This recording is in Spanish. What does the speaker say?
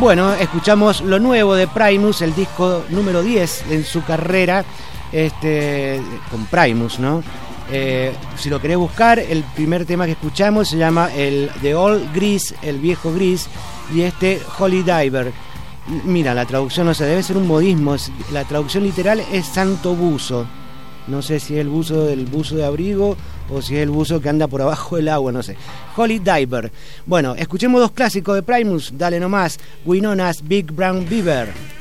Bueno, escuchamos lo nuevo de Primus, el disco número 10 en su carrera, con Primus, ¿no? Si lo querés buscar, el primer tema que escuchamos se llama el The Old Gris, el viejo gris, y Holy Diver. Mira, la traducción, no sé, debe ser un modismo. La traducción literal es santo buzo. No sé si es el buzo de abrigo o si es el buzo que anda por abajo del agua, no sé. Holy Diver. Bueno, escuchemos dos clásicos de Primus. Dale nomás. Wynona's Big Brown Beaver.